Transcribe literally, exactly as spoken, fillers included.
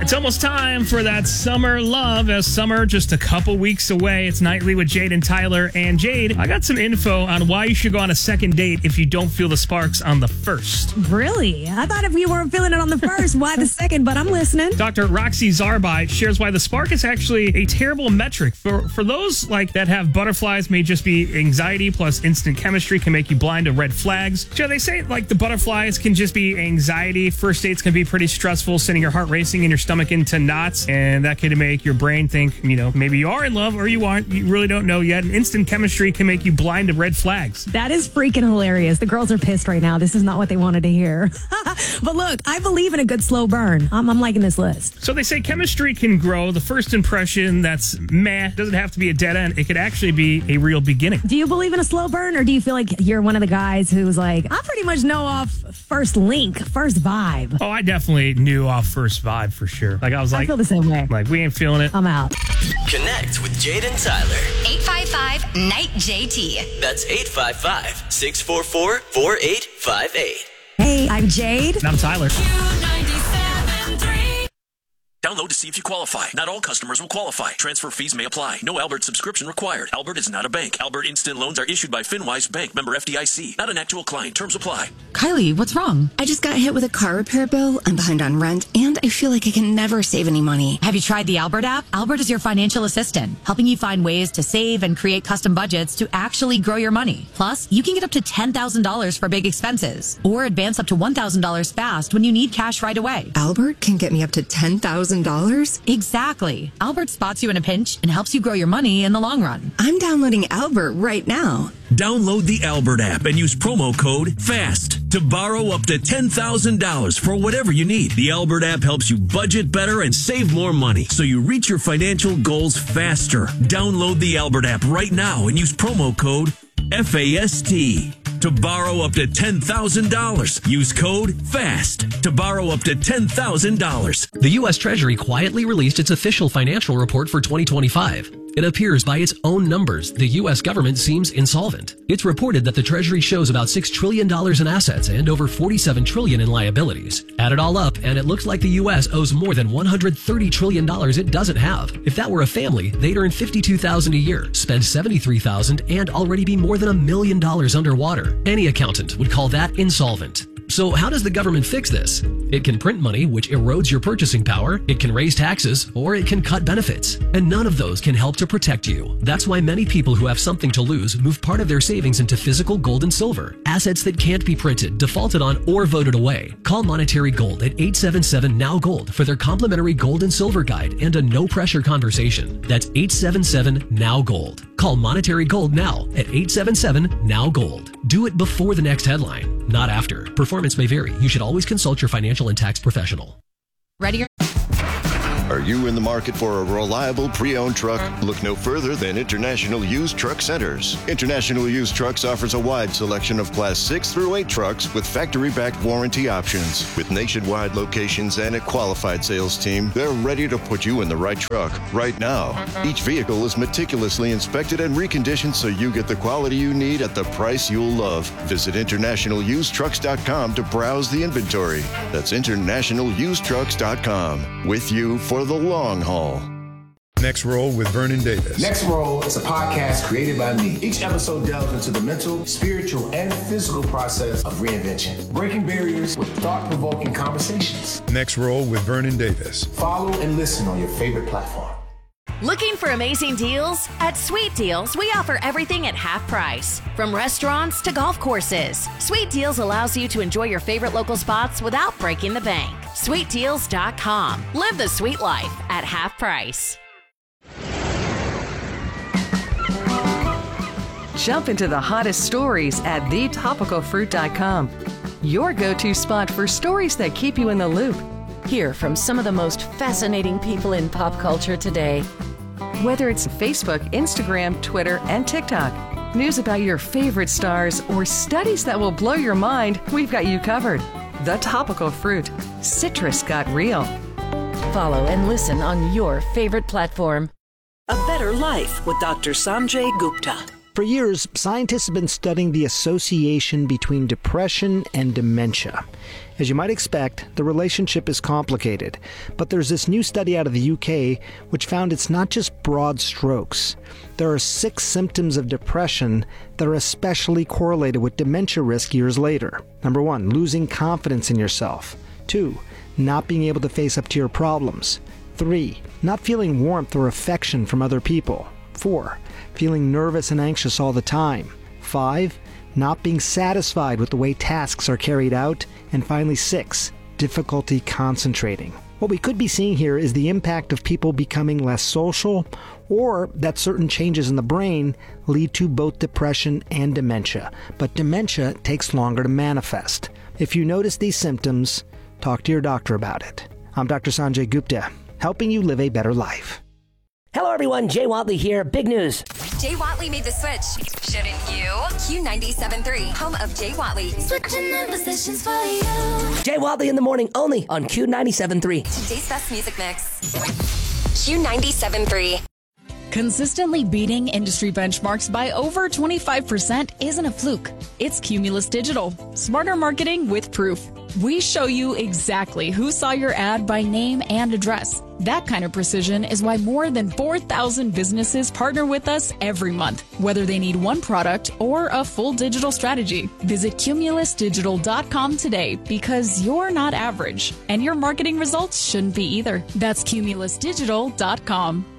It's almost time for that summer love, as summer just a couple weeks away. It's Nightly with Jade and Tyler. And Jade, I got some info on why you should go on a second date if you don't feel the sparks on the first. Really? I thought if you weren't feeling it on the first, why the second? But I'm listening. Doctor Roxy Zarbai shares why the spark is actually a terrible metric. For for those like that have butterflies, may just be anxiety plus instant chemistry can make you blind to red flags. So they say like the butterflies can just be anxiety. First dates can be pretty stressful, sending your heart racing and your stomach into knots, and that could make your brain think, you know, maybe you are in love or you aren't. You really don't know yet. And instant chemistry can make you blind to red flags. That is freaking hilarious. The girls are pissed right now. This is not what they wanted to hear. But look, I believe in a good slow burn. I'm, I'm liking this list. So they say chemistry can grow. The first impression that's meh doesn't have to be a dead end. It could actually be a real beginning. Do you believe in a slow burn, or do you feel like you're one of the guys who's like, I pretty much know off first link, first vibe? Oh, I definitely knew off first vibe for sure. Like I was like, I feel the same way. Like we ain't feeling it. I'm out. Connect with Jade and Tyler. eight five five, N I G H J T. That's eight five five, six four four, four eight five eight. Hey, I'm Jade. And I'm Tyler. Download to see if you qualify. Not all customers will qualify. Transfer fees may apply. No Albert subscription required. Albert is not a bank. Albert Instant Loans are issued by FinWise Bank, member F D I C. Not an actual client. Terms apply. Kylie, what's wrong? I just got hit with a car repair bill. I'm behind on rent, and I feel like I can never save any money. Have you tried the Albert app? Albert is your financial assistant, helping you find ways to save and create custom budgets to actually grow your money. Plus, you can get up to ten thousand dollars for big expenses, or advance up to one thousand dollars fast when you need cash right away. Albert can get me up to ten thousand dollars? Exactly. Albert spots you in a pinch and helps you grow your money in the long run. I'm downloading Albert right now. Download the Albert app and use promo code FAST to borrow up to ten thousand dollars for whatever you need. The Albert app helps you budget better and save more money, so you reach your financial goals faster. Download the Albert app right now and use promo code FAST to borrow up to ten thousand dollars. Use code FAST to borrow up to ten thousand dollars. The U S Treasury quietly released its official financial report for twenty twenty-five. It appears by its own numbers, the U S government seems insolvent. It's reported that the Treasury shows about six trillion dollars in assets and over forty-seven trillion dollars in liabilities. Add it all up, and it looks like the U S owes more than one hundred thirty trillion dollars it doesn't have. If that were a family, they'd earn fifty-two thousand dollars a year, spend seventy-three thousand dollars, and already be more than a million dollars underwater. Any accountant would call that insolvent. So how does the government fix this? It can print money, which erodes your purchasing power, it can raise taxes, or it can cut benefits. And none of those can help to protect you. That's why many people who have something to lose move part of their savings into physical gold and silver, assets that can't be printed, defaulted on, or voted away. Call Monetary Gold at eight seven seven, N O W Gold for their complimentary gold and silver guide and a no-pressure conversation. That's eight seven seven, N O W Gold. Call Monetary Gold now at eight seven seven, N O W Gold. Do it before the next headline, not after. Performance may vary. You should always consult your financial and tax professional. Ready? Are you in the market for a reliable pre-owned truck? Look no further than International Used Truck Centers. International Used Trucks offers a wide selection of Class six through eight trucks with factory-backed warranty options. With nationwide locations and a qualified sales team, they're ready to put you in the right truck right now. Each vehicle is meticulously inspected and reconditioned so you get the quality you need at the price you'll love. Visit international used trucks dot com to browse the inventory. That's international used trucks dot com. With you for the long haul. Next Roll with Vernon Davis. Next Roll is a podcast created by me. Each episode delves into the mental, spiritual, and physical process of reinvention, breaking barriers with thought-provoking conversations. Next Roll with Vernon Davis. Follow and listen on your favorite platform. Looking for amazing deals? At Sweet Deals, we offer everything at half price. From restaurants to golf courses, Sweet Deals allows you to enjoy your favorite local spots without breaking the bank. sweet deals dot com. Live the sweet life at half price. Jump into the hottest stories at the topical fruit dot com. Your go-to spot for stories that keep you in the loop. Hear from some of the most fascinating people in pop culture today. Whether it's Facebook, Instagram, Twitter, and TikTok, news about your favorite stars, or studies that will blow your mind, we've got you covered. The Topical Fruit. Citrus got real. Follow and listen on your favorite platform. A Better Life with Doctor Sanjay Gupta. For years, scientists have been studying the association between depression and dementia. As you might expect, the relationship is complicated, but there's this new study out of the U K which found it's not just broad strokes. There are six symptoms of depression that are especially correlated with dementia risk years later. Number one, losing confidence in yourself. Two, not being able to face up to your problems. Three, not feeling warmth or affection from other people. Four, feeling nervous and anxious all the time. Five, not being satisfied with the way tasks are carried out. And finally, six, difficulty concentrating. What we could be seeing here is the impact of people becoming less social, or that certain changes in the brain lead to both depression and dementia. But dementia takes longer to manifest. If you notice these symptoms, talk to your doctor about it. I'm Doctor Sanjay Gupta, helping you live a better life. Hello, everyone. Jay Watley here. Big news. Jay Watley made the switch. Shouldn't you? Q ninety-seven point three, home of Jay Watley. Switching the positions for you. Jay Watley in the morning only on Q ninety-seven point three. Today's best music mix. Q ninety-seven point three. Consistently beating industry benchmarks by over twenty-five percent isn't a fluke. It's Cumulus Digital. Smarter marketing with proof. We show you exactly who saw your ad by name and address. That kind of precision is why more than four thousand businesses partner with us every month, whether they need one product or a full digital strategy. Visit cumulus digital dot com today because you're not average, and your marketing results shouldn't be either. That's cumulus digital dot com.